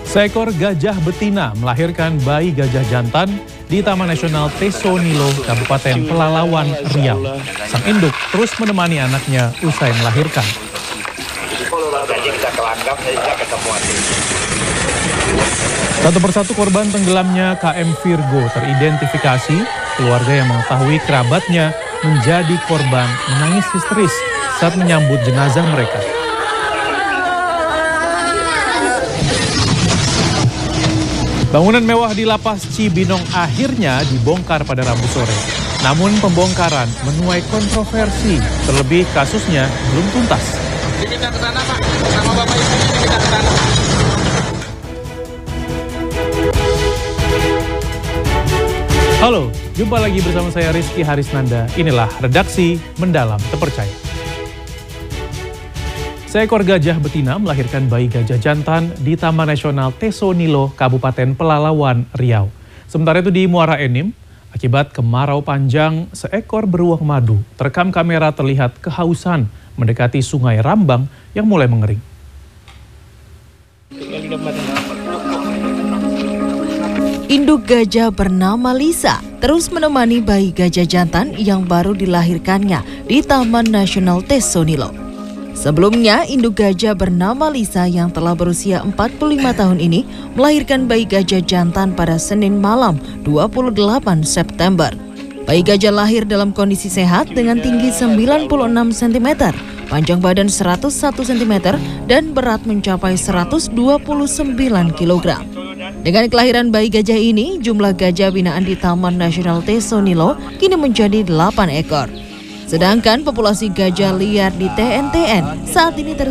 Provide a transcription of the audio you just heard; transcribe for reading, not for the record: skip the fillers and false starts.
Seekor gajah betina melahirkan bayi gajah jantan di Taman Nasional Tesonilo, Kabupaten Pelalawan, Riau. Sang induk terus menemani anaknya usai melahirkan. Satu persatu korban tenggelamnya KM Virgo teridentifikasi. Keluarga yang mengetahui kerabatnya menjadi korban menangis histeris saat menyambut jenazah mereka. Bangunan mewah di Lapas Cibinong akhirnya dibongkar pada Rabu sore. Namun pembongkaran menuai kontroversi, terlebih kasusnya belum tuntas. Kita ke sana, Pak. Sama Bapak Ibu kita ke sana. Halo, jumpa lagi bersama saya Rizky Harisnanda. Inilah Redaksi Mendalam Terpercaya. Seekor gajah betina melahirkan bayi gajah jantan di Taman Nasional Tesonilo, Kabupaten Pelalawan, Riau. Sementara itu di Muara Enim, akibat kemarau panjang, seekor beruang madu terekam kamera terlihat kehausan mendekati Sungai Rambang yang mulai mengering. Induk gajah bernama Lisa terus menemani bayi gajah jantan yang baru dilahirkannya di Taman Nasional Tesonilo. Sebelumnya, induk gajah bernama Lisa yang telah berusia 45 tahun ini melahirkan bayi gajah jantan pada Senin malam 28 September. Bayi gajah lahir dalam kondisi sehat dengan tinggi 96 cm, panjang badan 101 cm, dan berat mencapai 129 kg. Dengan kelahiran bayi gajah ini, jumlah gajah binaan di Taman Nasional Tesonilo kini menjadi 8 ekor. Sedangkan populasi gajah liar di TNTN saat ini